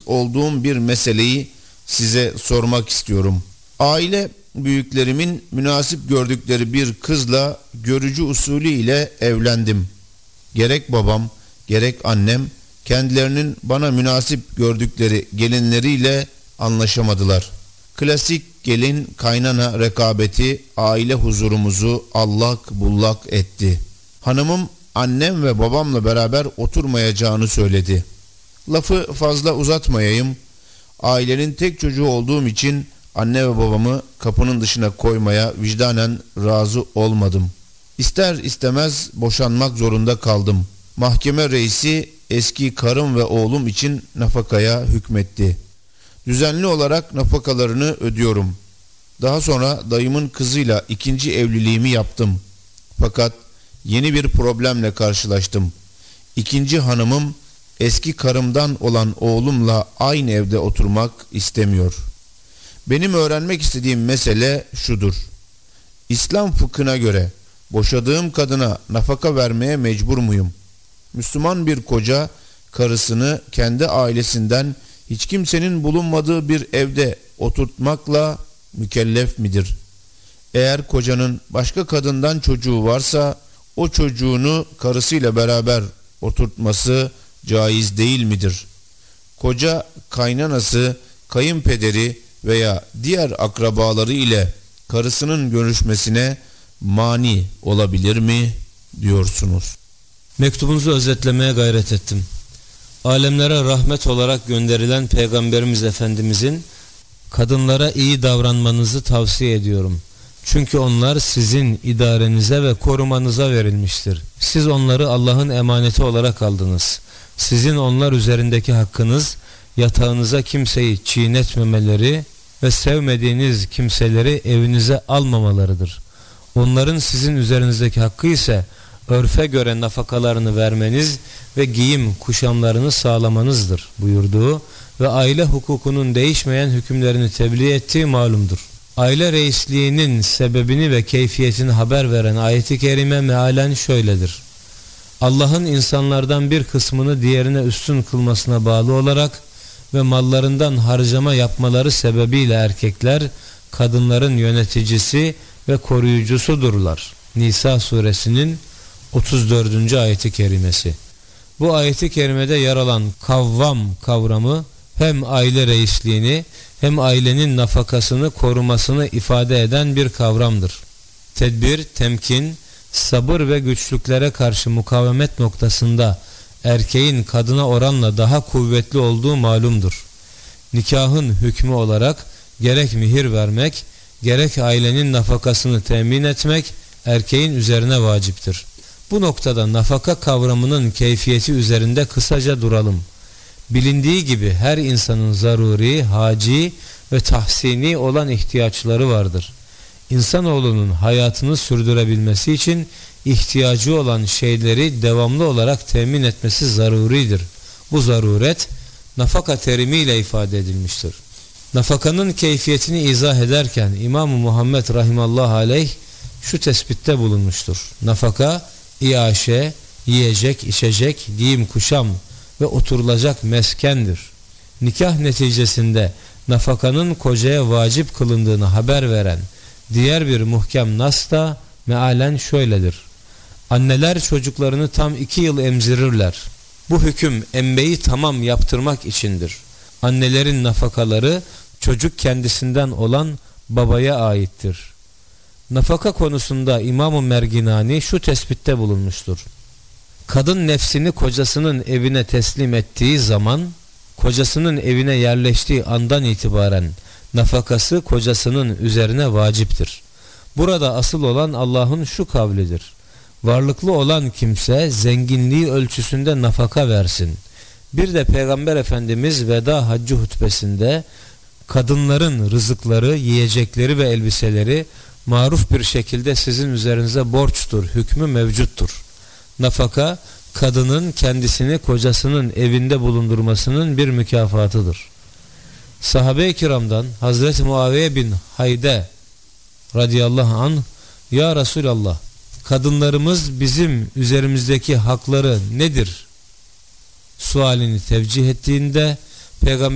olduğum bir meseleyi size sormak istiyorum. Aile büyüklerimin münasip gördükleri bir kızla görücü usulü ile evlendim. Gerek babam gerek annem kendilerinin bana münasip gördükleri gelinleriyle anlaşamadılar. Klasik gelin kaynana rekabeti aile huzurumuzu allak bullak etti. Hanımım annem ve babamla beraber oturmayacağını söyledi. Lafı fazla uzatmayayım. Ailenin tek çocuğu olduğum için anne ve babamı kapının dışına koymaya vicdanen razı olmadım. İster istemez boşanmak zorunda kaldım. Mahkeme reisi eski karım ve oğlum için nafakaya hükmetti. Düzenli olarak nafakalarını ödüyorum. Daha sonra dayımın kızıyla ikinci evliliğimi yaptım. Fakat yeni bir problemle karşılaştım. İkinci hanımım eski karımdan olan oğlumla aynı evde oturmak istemiyor. Benim öğrenmek istediğim mesele şudur. İslam fıkhına göre boşadığım kadına nafaka vermeye mecbur muyum? Müslüman bir koca karısını kendi ailesinden hiç kimsenin bulunmadığı bir evde oturtmakla mükellef midir? Eğer kocanın başka kadından çocuğu varsa o çocuğunu karısıyla beraber oturtması caiz değil midir? Koca kaynanası, kayınpederi veya diğer akrabaları ile karısının görüşmesine mani olabilir mi diyorsunuz? Mektubunuzu özetlemeye gayret ettim. Alemlere rahmet olarak gönderilen Peygamberimiz Efendimizin kadınlara iyi davranmanızı tavsiye ediyorum. Çünkü onlar sizin idarenize ve korumanıza verilmiştir. Siz onları Allah'ın emaneti olarak aldınız. Sizin onlar üzerindeki hakkınız yatağınıza kimseyi çiğnetmemeleri ve sevmediğiniz kimseleri evinize almamalarıdır. Onların sizin üzerinizdeki hakkı ise örfe göre nafakalarını vermeniz ve giyim kuşamlarını sağlamanızdır buyurduğu ve aile hukukunun değişmeyen hükümlerini tebliğ ettiği malumdur. Aile reisliğinin sebebini ve keyfiyetini haber veren ayet-i kerime mealen şöyledir. Allah'ın insanlardan bir kısmını diğerine üstün kılmasına bağlı olarak ve mallarından harcama yapmaları sebebiyle erkekler kadınların yöneticisi ve koruyucusudurlar. Nisa suresinin 34. ayeti kerimesi. Bu ayeti kerimede yer alan kavvam kavramı hem aile reisliğini hem ailenin nafakasını korumasını ifade eden bir kavramdır. Tedbir, temkin, sabır ve güçlüklere karşı mukavemet noktasında erkeğin kadına oranla daha kuvvetli olduğu malumdur. Nikahın hükmü olarak gerek mihir vermek, gerek ailenin nafakasını temin etmek erkeğin üzerine vaciptir. Bu noktada nafaka kavramının keyfiyeti üzerinde kısaca duralım. Bilindiği gibi her insanın zaruri, haci ve tahsini olan ihtiyaçları vardır. İnsanoğlunun hayatını sürdürebilmesi için ihtiyacı olan şeyleri devamlı olarak temin etmesi zaruridir. Bu zaruret nafaka terimiyle ifade edilmiştir. Nafakanın keyfiyetini izah ederken İmam-ı Muhammed rahimallahu aleyh şu tespitte bulunmuştur. Nafaka, iaşe, yiyecek, içecek, giyim, kuşam ve oturulacak meskendir. Nikah neticesinde nafakanın kocaya vacip kılındığını haber veren diğer bir muhkem nas da mealen şöyledir. Anneler çocuklarını tam 2 yıl emzirirler. Bu hüküm emmeyi tamam yaptırmak içindir. Annelerin nafakaları çocuk kendisinden olan babaya aittir. Nafaka konusunda İmam-ı Merginani şu tespitte bulunmuştur. Kadın nefsini kocasının evine teslim ettiği zaman, kocasının evine yerleştiği andan itibaren nafakası kocasının üzerine vaciptir. Burada asıl olan Allah'ın şu kavlidir. Varlıklı olan kimse zenginliği ölçüsünde nafaka versin. Bir de Peygamber Efendimiz veda haccı hutbesinde kadınların rızıkları, yiyecekleri ve elbiseleri maruf bir şekilde sizin üzerinize borçtur, hükmü mevcuttur. Nafaka, kadının kendisini kocasının evinde bulundurmasının bir mükafatıdır. Sahabe-i kiramdan Hazreti Muaviye bin Hayde radıyallahu anh, ya Resulallah, kadınlarımız bizim üzerimizdeki hakları nedir sualini tevcih ettiğinde Peygamber